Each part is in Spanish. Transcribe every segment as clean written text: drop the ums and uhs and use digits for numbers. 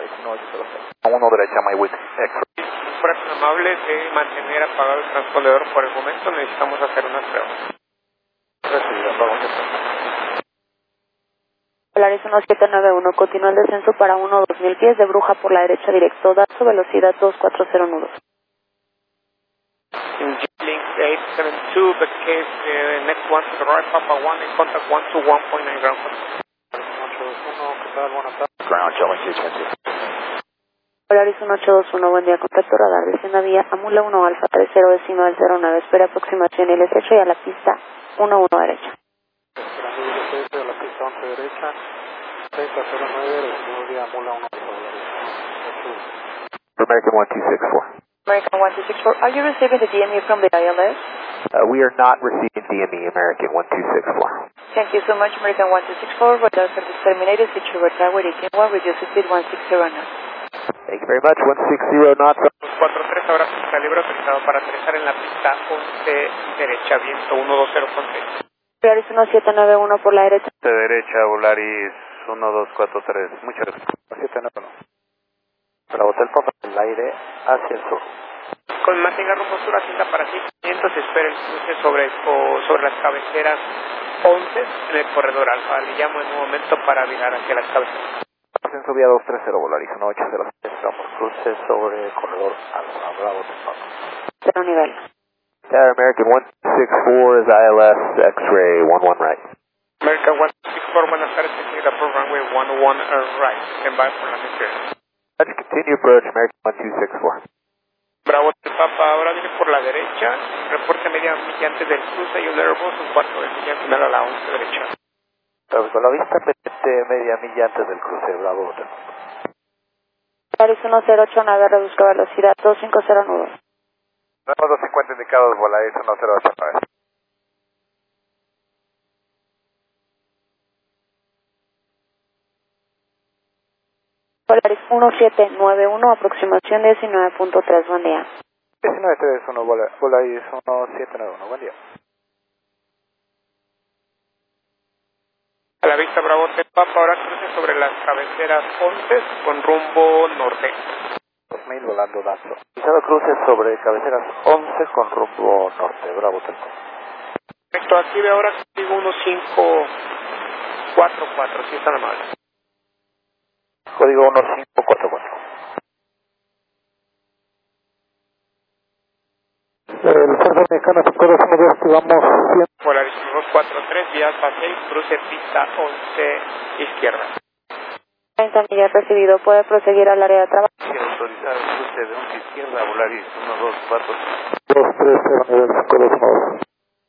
1 derecha, my wick, X-ray. Fuera tan amable de mantener apagado el transpondedor por el momento, necesitamos hacer unas pruebas. Recibida, vamos a Polaris 1791, continúa el descenso para 1-2000 pies de Bruja por la derecha directo, da su velocidad 240 nudos. Link 872, but case next one to the right, Papa 1 in contact 121.9 ground contact. 821, ¿qué tal? Buenas tardes. Ground, Charlie 620. Polaris 1821, buen día, contacto radar, descienda vía Amula 1 Alfa 30 decimal 09, espera aproximación y el estrecho y a la pista 11 derecha. A la pista 11 derecha, 3009, recibo vía Amula 1 Alfa. American 1264. American 1264, are you receiving the DME from the ILS? We are not receiving DME, American 1264. Thank you so much, American 1264, radar service terminated, secure tower 18-1, reduce speed 160 knots. Thank you very much, 160 knots. 43 ahora calibre autorizado para aterrizar en la pista 11 derecha, viento 120 con 3. Polaris 1791 por la derecha. De derecha, Volaris 1243, muchas gracias. 791. Para Hotel Papa, el aire hacia el sur. Con mantenga rumbo sur, hacienda para 500, espera el cruce sobre las cabeceras 11 en el corredor alfa. Le llamo en un momento para virar hacia las cabeceras. Ascenso vía 230, Volaris 1806, estamos cruce sobre el corredor alfa, Bravo Hotel Papa. Cero nivel. Tower American 164 is ILS, X-ray 11 right. American 164, buenas tardes, seguida por runway 11 right, stand by for la misión. Let's continue approach, American 1264. Bravo, Papa, ahora viene por la derecha, reporte media milla antes del cruce y un Airbus, un cuarto de milla final a la 11 derecha. Con la vista pendiente media milla antes del cruce, Bravo Hotel. Polaris 1089, reduzca velocidad 250 nudos. Tenemos 250 indicados, Volaris 1089. Polaris 1791, aproximación 19.3, buen día. 1931, Volaris 1791, buen día. A la vista, Bravo, Papa, ahora cruce sobre las cabeceras 11 con rumbo norte. 2000 volando Danzo. Pisado cruce sobre cabeceras 11 con rumbo norte, Bravo Hotel. Perfecto, active ahora contigo 1544, si están amables. Código 1544. El Fuerza Mexicana 5212, activamos 100. Polaris 243, vía Alfa 6, cruce pista 11, izquierda. 30 millas recibido, puede proseguir al área de trabajo. Quiero autorizar el cruce de 11 izquierda, Volaris 1243. 230, nivel 529.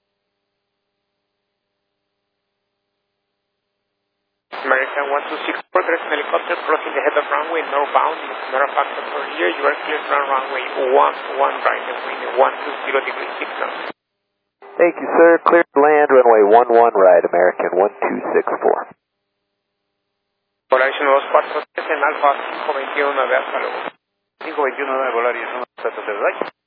American 1264, there's an helicopter crossing the head of runway northbound. Not a factor for here. You are clear to run runway 11 right and wind 120 degrees 6 knots. Thank you, sir. Clear to land, runway 11 right, American 1264. Polaris 1243 en Alfa 521, hasta luego. 521, Volaris 143, right.